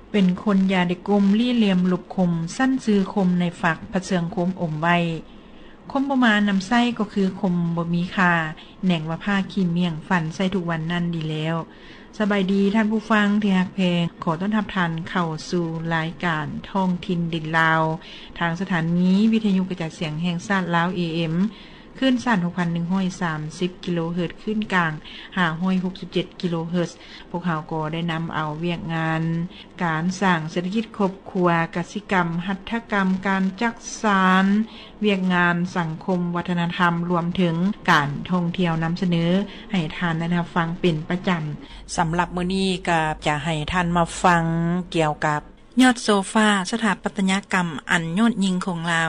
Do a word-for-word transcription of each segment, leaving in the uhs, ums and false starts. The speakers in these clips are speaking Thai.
เป็นคนยาได้กลมลี่เหลี่ยมหลบคมสั้นซื้อคมในฝักผะเชืองคมอมไว้คมประมาณนำไส้ก็คือคมบ่มีค่าแหน่งว่าผ้าขี้เมี่ยงฟันใส่ทุกวันนั่นดีแล้วสบายดีท่านผู้ฟังที่ฮักแพงขอต้อนรับท่านเข้าสู่รายการท่องถิ่นดินลาวทางสถานีวิทยุกระจายเสียงแห่งชาติลาว เอ เอ็ม ขึ้นสั้น หกพันหนึ่งร้อยสามสิบ กิโลเฮิรตซ์ขึ้นกลาง ห้าร้อยหกสิบเจ็ด กิโลเฮิรตซ์พวกเขาก็ได้นำเอาเวียกงานการสร้างเศรษฐกิจครอบครัวกสิกรรมหัตถกรรมการจักสานเวียกงานสังคมวัฒนธรรมรวมถึงการท่องเที่ยวนำเสนอให้ท่านได้รับฟังเป็นประจำสำหรับมื้อนี้ก็จะให้ท่านมาฟังเกี่ยวกับยอดโซฟาสถาปัตยกรรมอันยอดยิ่งของเรา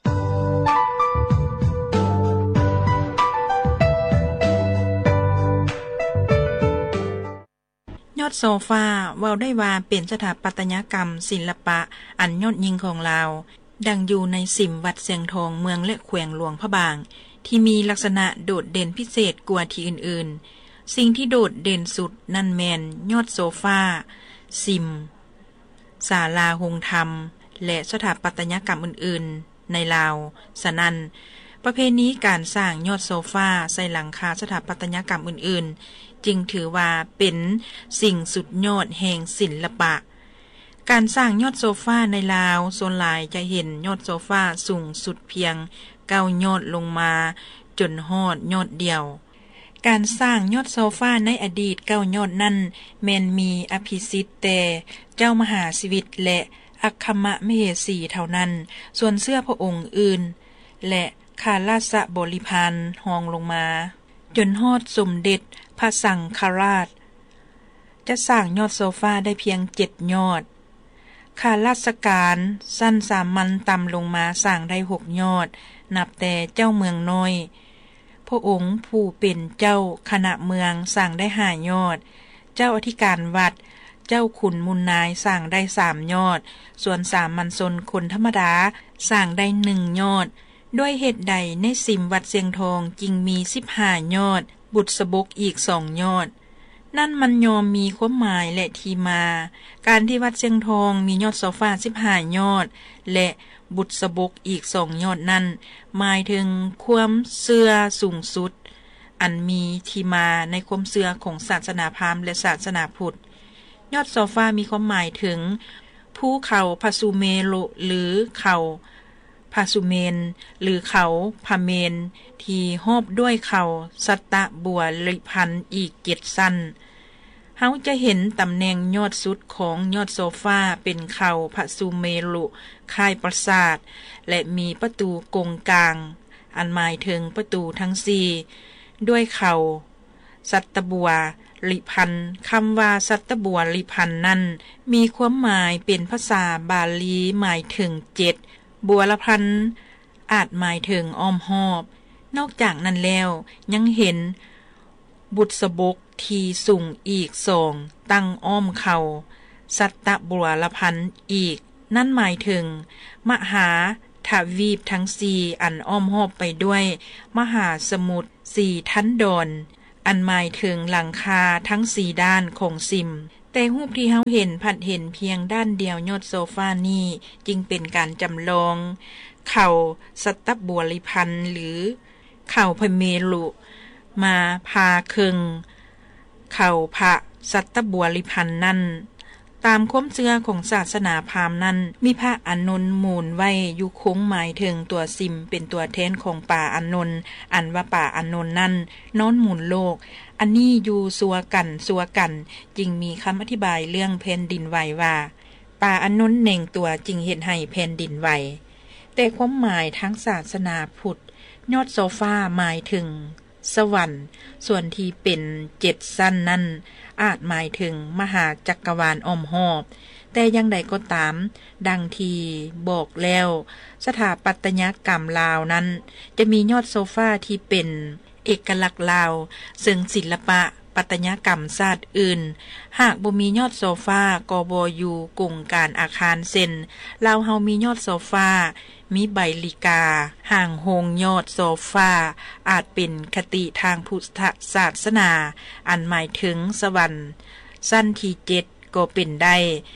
ยอดโซฟาเว้าได้ว่าเป็นสถาปัตยกรรมศิลปะอันยอดยิ่งของเราดังอยู่ในสิมวัดเสียงทองเมืองและแขวงหลวงพระบางที่มีลักษณะโดดเด่นพิเศษกว่าที่อื่นๆสิ่งที่โดดเด่นสุดนั่นแม่นยอดโซฟาสิมศาลาโฮงธรรมและสถาปัตยกรรมอื่นๆในลาวฉะนั้นประเพณีการสร้างยอดโซฟาใส่หลังคาสถาปัตยกรรมอื่นๆจึงถือว่าเป็นสิ่งสุดยอดแห่งศิลปะการสร้างยอดโซฟาในลาวส่วนหลายจะเห็นยอดโซฟาสูงสุดเพียงเก้ายอดลงมาจนฮอดยอดเดียวการสร้างยอดโซฟาในอดีตเก้ายอดนั้นแม้นมีอภิสิทธิ์แต่เจ้ามหาชีวิตและอัคคมเหสีเท่านั้นส่วนเสื้อพระองค์อื่นและข้าราชบริพารรองลงมาจนฮอดสมเด็จพระสังฆราชจะสร้างยอดโซฟาได้เพียงเจ็ดยอดข้าราชการสั้นสามัญต่ำลงมาสร้างได้หกยอดนับแต่เจ้าเมืองน้อยพระองค์ผู้เป็นเจ้าคณะเมืองสร้างได้ห้ายอดเจ้าอธิการวัดเจ้าขุนมูลนายสร้างได้สามยอดส่วนสามัญชนคนธรรมดาสร้างได้หนึ่งยอดด้วยเหตุใดในสิมวัดเสียงทองจึงมีสิบห้ายอดบุษบกอีกสองยอดนั่นมันยอมมีความหมายและที่มาการที่วัดเสียงทองมียอดโซฟาสิบห้ายอดและบุษบกอีกสองยอดนั้นหมายถึงความเชื่อสูงสุดอันมีที่มาในความเชื่อของศาสนาพราหมณ์และศาสนาพุทธยอดโซฟามีความหมายถึงภูเขาพาสุเมรุหรือเขาพาสุเมนหรือเขาพาเมนที่หอบด้วยเขาสัตตบัวลิพันธ์อีกเจ็ดสั้นเฮาจะเห็นตำแหน่งยอดสุดของยอดโซฟาเป็นเขาพาสุเมรุคล้ายปราสาทและมีประตูกงกลางอันหมายถึงประตูทั้งสี่ด้วยเขาสัตตบัวลิพันธ์คำว่าสัตตบัวลิพันธ์นั้นมีความหมายเป็นภาษาบาลีหมายถึงเจ็ดบัวละพันอาจหมายถึงอ้อมหอบนอกจากนั้นแล้วยังเห็นบุษบกที่สูงอีกสองตั้งอ้อมเขาสัตตบัวละพันอีกนั่นหมายถึงมหาทวีปทั้งสี่อันอ้อมหอบไปด้วยมหาสมุทรสี่ทันดรอันหมายถึงหลังคาทั้งสี่ด้านของซิมแต่รูปที่เฮาเห็นผัดเห็นเพียงด้านเดียวยอดโซฟานี้จึงเป็นการจำลองเข่าสัตตบัวลิพันธ์หรือเข่าพเมรุมาพาเคิงเข่าพระสัตตบัวลิพันธ์นั้นตามความเชื่อของศาสนาพราหมณ์นั้นมีพระอานนท์มูลไว้อยู่คงหมายถึงตัวซิมเป็นตัวแทนของป่าอานนท์อันว่าป่าอานนท์นั้นนอนหมุนโลกอันนี้อยู่สัวกันสัวกันจึงมีคำอธิบายเรื่องแผ่นดินไหวว่าป่าอานนท์เน่งตัวจึงเฮ็ดให้แผ่นดินไหวแต่ความหมายทางศาสนาพุทธยอดโซฟาหมายถึงสวรรค์ส่วนที่เป็นเจ็ดสั้นนั้นอาจหมายถึงมหาจักรวาลอ้อมหอบแต่ยังใดก็ตามดังที่บอกแล้วสถาปัตยกรรมลาวนั้นจะมียอดโซฟาที่เป็นเอกลักษณ์ลาวซึ่งศิลปะปัตยกรรมศาสตร์อื่นหากบ่มียอดโซฟาก็บ่อยู่กงการอาคารเช่นลาวเฮามียอดโซฟามีใบลิกาห่างโฮงยอดโซฟาอาจเป็นคติทางพุทธศาสนาอันหมายถึงสวรรค์สั้นที่เจ็ดก็เป็นได้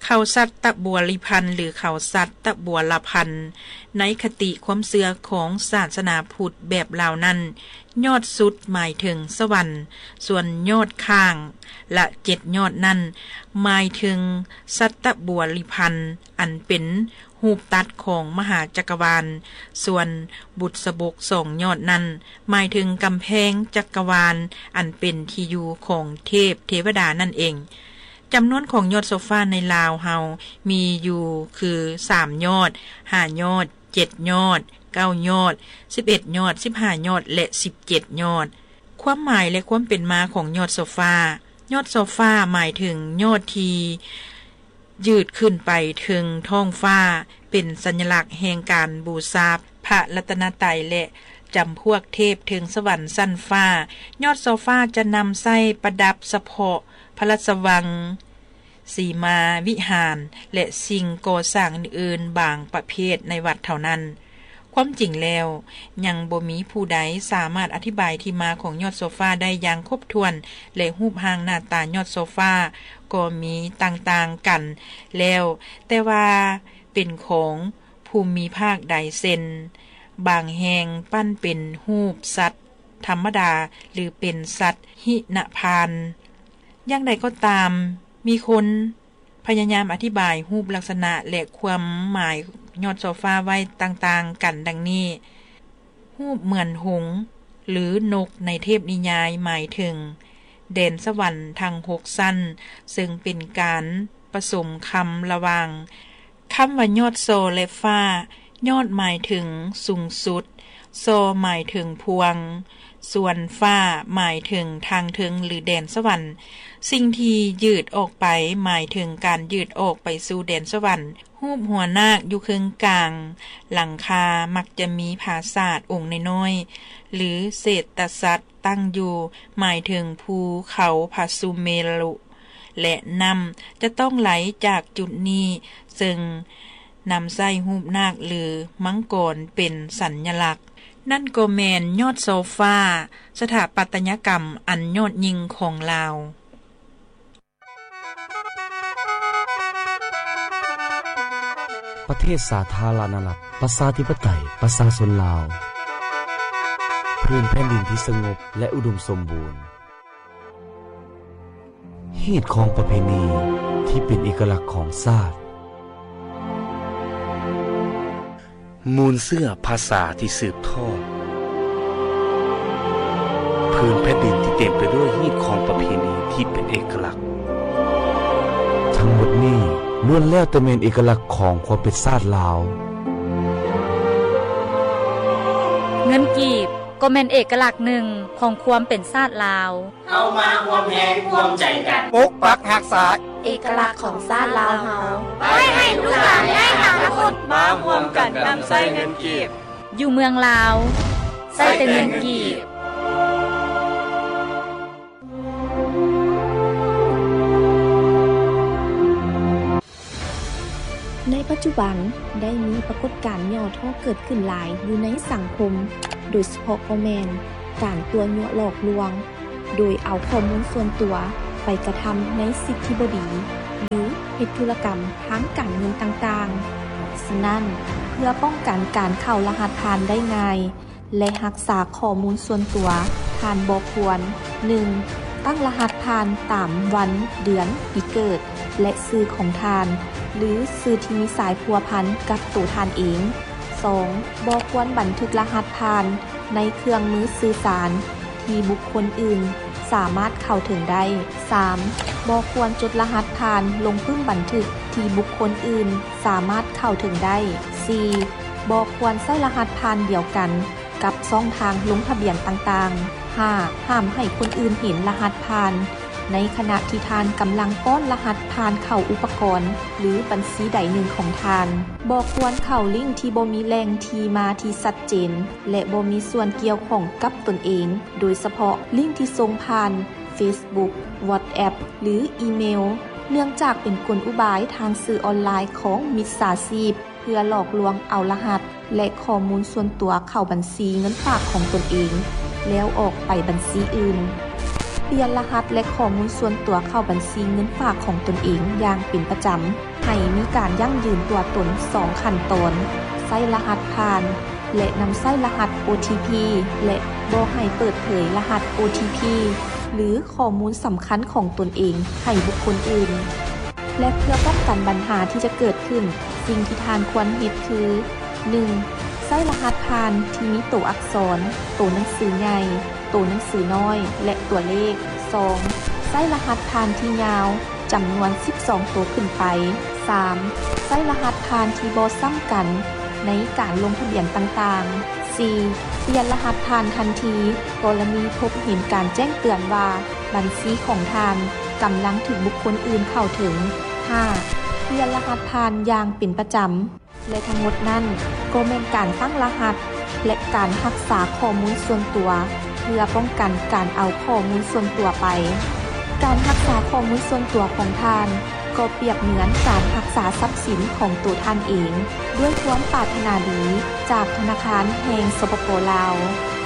เขาสัตตบัวลิพันธ์หรือเขาสัตตบัวละพันธ์ในคติความเชื่อของศาสนาพุทธแบบลาวนั้นยอดสุดหมายถึงสวรรค์ส่วนยอดข้างละเจ็ดยอดนั้นหมายถึงสัตตบัวลิพันธ์อันเป็นรูปตัดของมหาจักรวาลส่วนบุษบกสองยอดนั้นหมายถึงกำแพงจักรวาลอันเป็นที่อยู่ของเทพเทวดานั่นเองจำนวนของยอดโซฟาในลาวเฮามีอยู่คือสามยอดห้ายอดเจ็ดยอดเก้ายอดสิบเอ็ดยอดสิบห้ายอดและสิบเจ็ดยอดความหมายและความเป็นมาของยอดโซฟายอดโซฟาหมายถึงยอดที่ยืดขึ้นไปถึงท้องฟ้าเป็นสัญลักษณ์แห่งการบูชาพระรัตนตรัยและจำพวกเทพถึงสวรรค์สั้นฟ้ายอดโซฟาจะนำไส้ประดับเฉพาะพระราชวังสีมาวิหารและสิ่งก่อสร้างอื่นๆบางประเภทในวัดเท่านั้นความจริงแล้วยังบ่มีผู้ใดสามารถอธิบายที่มาของยอดโซฟาได้อย่างครบถ้วนและรูปร่างหน้าตายอดโซฟาก็มีต่างๆกันแล้วแต่ว่าเป็นของภูมิภาคใดเช่นบางแห่งปั้นเป็นรูปสัตว์ธรรมดาหรือเป็นสัตว์หินพานต์อย่างใดก็ตามมีคนพยายามอธิบายรูปลักษณะและความหมายยอดโซฟาไว้ต่างๆกันดังนี้รูปเหมือนหงส์หรือนกในเทพนิยายหมายถึงแดนสวรรค์ทั้งหกชั้นซึ่งเป็นการผสมคำระหว่างคำว่ายอดโซและฟ้ายอดหมายถึงสูงสุดโซหมายถึงพวงส่วนฟ้าหมายถึงทางถึงหรือแดนสวรรค์สิ่งที่ยืดออกไปหมายถึงการยืดออกไปสู่แดนสวรรค์รูปหัวนาคอยู่ครึ่งกลางหลังคามักจะมีปราสาทองค์น้อยๆหรือเศรษฐสัตว์ตั้งอยู่หมายถึงภูเขาพาสุเมรุและน้ำจะต้องไหลจากจุดนี้ซึ่งนำไส้รูปนาคหรือมังกรเป็นสัญลักษณ์นั่นก็แม่นยอดโซฟาสถาปัตยกรรมอันยอดยิ่งของลาวประเทศสาธารณรัฐประชาธิปไตยประชาชนลาวพื้นแผ่นดินที่สงบและอุดมสมบูรณ์เหตุของประเพณีที่เป็นเอกลักษณ์ของชาติมูลเสื้อภาษาที่สืบทอดพื้นแผ่นดินที่เต็มไปด้วยเหตุของประเพณีที่เป็นเอกลักษณ์ทั้งหมดนี้ล้วนแล้วแต่เป็นเอกลักษณ์ของความเป็นชาติลาวเงินกีบก็เป็นเอกลักษณ์หนึ่งของความเป็นชาติลาวเอามาความแหงความใจกันปกปักรักษาเอกลักษณ์ของชาติลาวเฮาไปให้ลูกหลานได้นำคนมาร่วมกันนำใส่เงินกีบอยู่เมืองลาวใส่แต่เงินกีบในปัจจุบันได้มีปรากฏการณ์ย่อท่อเกิดขึ้นหลายอยู่ในสังคมโดยเฉพาะก็แม่นการตัวยั่วหลอกลวงโดยเอาข้อมูลส่วนตัวไปกระทำในสิ่งที่บ่ดีหรือเฮ็ดธุรกรรมทางการเงินต่างๆฉะนั้นเพื่อป้องกันการเข้ารหัสผ่านได้ง่ายและรักษาข้อมูลส่วนตัวท่านบ่ควร หนึ่ง ตั้งรหัสผ่านตามวันเดือนปีเกิดและชื่อของท่านหรือชื่อที่มีสายพัวพันกับตัวท่านเอง สอง บ่ควรบันทึกรหัสผ่านในเครื่องมือสื่อสารที่บุคคลอื่นสามารถเข้าถึงได้ สาม บ่ควรจดรหัสผ่านลงพึ่งบันทึกที่บุคคลอื่นสามารถเข้าถึงได้ สี่ บ่ควรใช้รหัสผ่านเดียวกันกับช่องทางลงทะเบียนต่างๆ ห้า ห้ามให้คนอื่นเห็นรหัสผ่านในขณะที่ทานกำลังป้อนรหัสผ่านเข้าอุปกรณ์หรือบัญชีใดหนึ่งของทานบ่ควรเข้าลิงก์ที่บ่มีแหล่งที่มาที่ชัดเจนและบ่มีส่วนเกี่ยวข้องกับตนเองโดยเฉพาะลิงก์ที่ส่งผ่าน Facebook WhatsApp หรืออีเมลเนื่องจากเป็นกลอุบายทางสื่อออนไลน์ของมิจฉาชีพเพื่อหลอกลวงเอารหัสและข้อมูลส่วนตัวเข้าบัญชีเงินฝากของตนเองแล้วออกไปบัญชีอื่นเปลี่ยนรหัสและข้อมูลส่วนตัวเข้าบัญชีเงินฝากของตนเองอย่างเป็นประจำให้มีการยั่งยืนตัวตนสองขั้นตอนใส่รหัสผ่านและนำใส่รหัส โอ ที พี และบ่ให้เปิดเผยรหัส โอ ที พี หรือข้อมูลสำคัญของตนเองให้บุคคลอื่นและเพื่อป้องกันปัญหาที่จะเกิดขึ้นสิ่งที่ทานควรเฮ็ดคือ หนึ่ง ใส่รหัสผ่านที่มีตัวอักษรตัวหนังสือใหญ่ตัวหนังสือน้อยและตัวเลข สอง ใส่รหัสผ่านที่ยาวจำนวนสิบสองตัวขึ้นไป สาม ใส่รหัสผ่านที่บ่ซ้ำกันในการลงทะเบียนต่างๆ สี่ เปลี่ยนรหัสผ่านทันทีกรณีพบเห็นการแจ้งเตือนว่าบัญชีของทานกำลังถูกบุคคลอื่นเข้าถึง ห้า เปลี่ยนรหัสผ่านอย่างเป็นประจำและทั้งหมดนั้นก็เป็นการตั้งรหัสและการรักษาข้อมูลส่วนตัวเพื่อป้องกันการเอาข้อมูลส่วนตัวไปการรักษาข้อมูลส่วนตัวของทานก็เปรียบเหมือนการรักษาทรัพย์สินของตัวท่านเองด้วยความปรารถนาดีจากธนาคารแห่งสปป.ลาว